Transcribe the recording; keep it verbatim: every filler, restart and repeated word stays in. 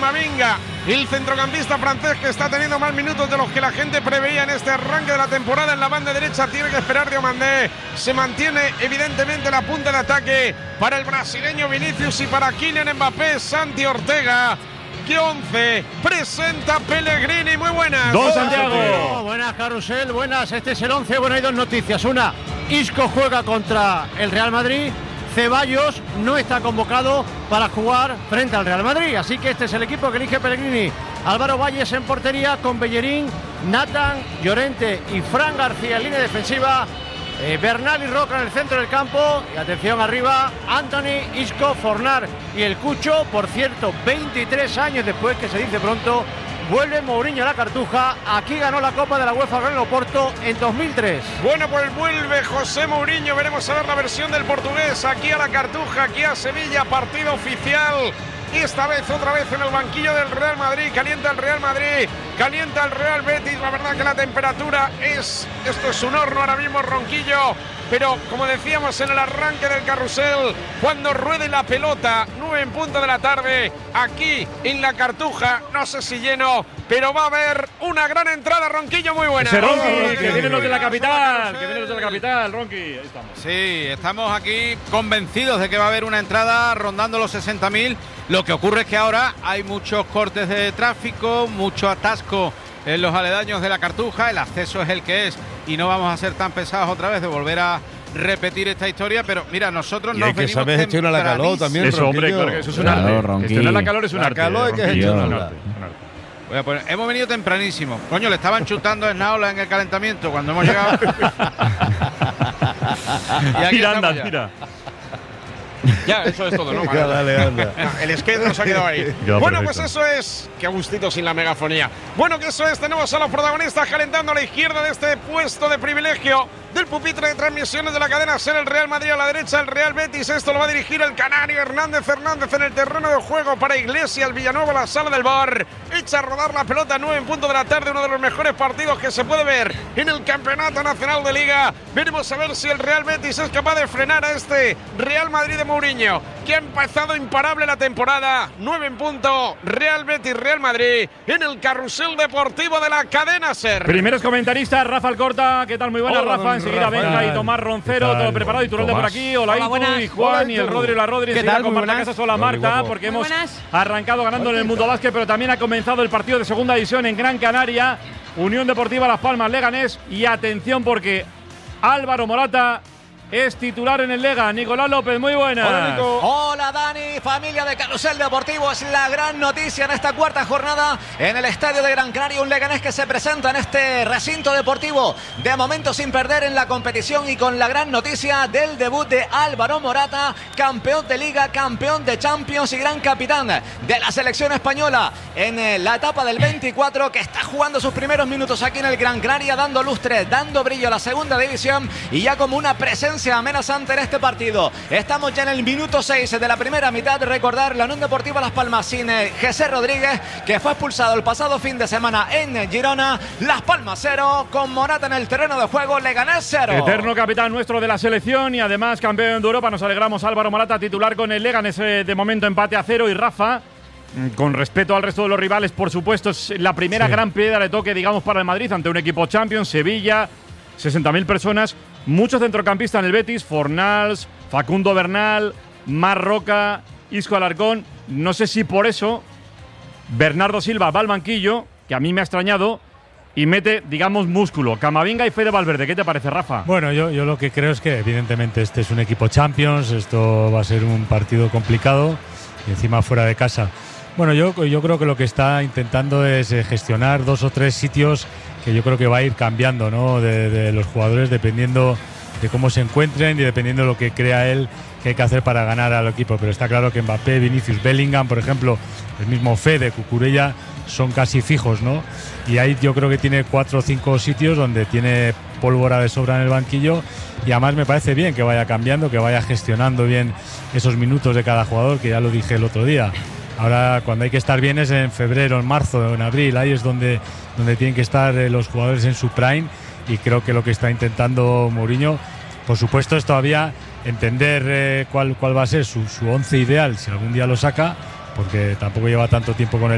Camavinga, el centrocampista francés que está teniendo más minutos de los que la gente preveía en este arranque de la temporada. En la banda derecha tiene que esperar Diomandé. Se mantiene evidentemente la punta de ataque para el brasileño Vinicius y para Kylian Mbappé, Santi Ortega. ¿Qué once presenta Pellegrini? Muy buenas. Dos, Santiago. Oh, buenas, Carrusel, buenas. Este es el once. Bueno, hay dos noticias. Una, Isco juega contra el Real Madrid. Ceballos no está convocado para jugar frente al Real Madrid. Así que este es el equipo que elige Pellegrini. Álvaro Valles en portería con Bellerín, Nathan, Llorente y Fran García en línea defensiva. Eh, Bernal y Roca en el centro del campo. Y atención arriba, Anthony, Isco, Fornar y el Cucho. Por cierto, veintitrés años después, que se dice pronto, vuelve Mourinho a la Cartuja. Aquí ganó la Copa de la UEFA con el Oporto en dos mil tres. Bueno, pues vuelve José Mourinho. Veremos a ver la versión del portugués aquí a la Cartuja, aquí a Sevilla, partido oficial. Y esta vez, otra vez en el banquillo del Real Madrid. Calienta el Real Madrid, calienta el Real Betis. La verdad que la temperatura es... Esto es un horno ahora mismo, Ronquillo. Pero, como decíamos en el arranque del carrusel, cuando ruede la pelota, nueve en punto de la tarde, aquí en la Cartuja, no sé si lleno, pero va a haber una gran entrada, Ronquillo, muy buena. Ese Ronqui, oh, que vienen los de la capital, que vienen los de la capital, Ronqui. Ahí estamos. Sí, estamos aquí convencidos de que va a haber una entrada rondando los sesenta mil. Lo que ocurre es que ahora hay muchos cortes de tráfico, mucho atasco en los aledaños de la Cartuja. El acceso es el que es y no vamos a ser tan pesados otra vez de volver a repetir esta historia, pero mira, nosotros y nos hay que venimos saber gestionar la calor también. Eso, hombre, claro que eso es un claro, arte. Ronqui. Gestionar la calor es un la arte. calor hay que Ronqui, gestionarla. un arte, un arte. Voy a poner, hemos venido tempranísimo. Coño, le estaban chutando esnaola en el calentamiento cuando hemos llegado. Y aquí Mira, anda, estamos ya. mira. Ya, eso es todo, ¿no? Venga, dale, anda. El skate nos ha quedado ahí. Ya, Bueno, perfecto. pues eso es. Qué gustito sin la megafonía. Bueno, que eso es. Tenemos a los protagonistas calentando a la izquierda de este puesto de privilegio del pupitre de transmisiones de la cadena SER. El Real Madrid, a la derecha el Real Betis. Esto lo va a dirigir el canario Hernández Hernández en el terreno de juego para Iglesias. Villanueva, la sala del bar. Echa a rodar la pelota, nueve en punto de la tarde. Uno de los mejores partidos que se puede ver en el Campeonato Nacional de Liga. Veremos a ver si el Real Betis es capaz de frenar a este Real Madrid de Mourinho, que ha empezado imparable la temporada. nueve en punto, Real Betis, Real Madrid, en el carrusel deportivo de la cadena SER. Primeros comentaristas, Rafa Alcorta, ¿qué tal? Muy buenas, Hola, Rafa. Enseguida Rafa. Benja y Tomás Roncero, todo preparado. Y Turolde por aquí. Hola, Hola, Itu buenas. y Juan Hola, y el Itu. Rodri y la Rodri. ¿Qué Enseguida tal? con Muy Marta buenas. Casas. Hola, Rodri, Marta, guapo. porque Muy hemos buenas. arrancado ganando en el Mundo Básquet, pero también ha comenzado el partido de segunda división en Gran Canaria. Unión Deportiva Las Palmas, Leganés. Y atención porque Álvaro Morata es titular en el Lega. Nicolás López, muy buenas. Hola, Nico. Hola Dani, familia de Carrusel Deportivo, es la gran noticia en esta cuarta jornada en el estadio de Gran Canaria, un Leganés que se presenta en este recinto deportivo de momento sin perder en la competición y con la gran noticia del debut de Álvaro Morata, campeón de Liga, campeón de Champions y gran capitán de la selección española en eh, la etapa del veinticuatro, que está jugando sus primeros minutos aquí en el Gran Canaria, dando lustre, dando brillo a la segunda división y ya como una presencia amenazante en este partido. Estamos ya en el minuto seis de la primera mitad. Recordar la Unión Deportiva Las Palmas sin eh, José Rodríguez, que fue expulsado el pasado fin de semana en Girona. Las Palmas cero, con Morata en el terreno de juego, Leganés cero. Eterno capitán nuestro de la selección y además campeón de Europa. Nos alegramos. Álvaro Morata titular con el Leganés, eh, de momento empate a cero. Y Rafa, con respeto al resto de los rivales, por supuesto, es la primera Sí. gran piedra de toque, digamos, para el Madrid ante un equipo Champions. Sevilla, sesenta mil personas, muchos centrocampistas en el Betis, Fornals, Facundo Bernal, Mar Roca, Isco Alarcón. No sé si por eso Bernardo Silva va al banquillo, que a mí me ha extrañado, y mete, digamos, músculo. Camavinga y Fede Valverde. ¿Qué te parece, Rafa? Bueno, yo, yo lo que creo es que evidentemente este es un equipo Champions, esto va a ser un partido complicado y encima fuera de casa. Bueno, yo, yo creo que lo que está intentando es eh, gestionar dos o tres sitios que yo creo que va a ir cambiando, ¿no? de, de los jugadores dependiendo de cómo se encuentren y dependiendo de lo que crea él que hay que hacer para ganar al equipo. Pero está claro que Mbappé, Vinicius, Bellingham, por ejemplo, el mismo Fede, Cucurella, son casi fijos, ¿no? Y ahí yo creo que tiene cuatro o cinco sitios donde tiene pólvora de sobra en el banquillo y además me parece bien que vaya cambiando, que vaya gestionando bien esos minutos de cada jugador, que ya lo dije el otro día. Ahora cuando hay que estar bien es en febrero, en marzo, en abril, ahí es donde, donde tienen que estar eh, los jugadores en su prime y creo que lo que está intentando Mourinho, por supuesto, es todavía entender eh, cuál, cuál va a ser su, su once ideal, si algún día lo saca, porque tampoco lleva tanto tiempo con el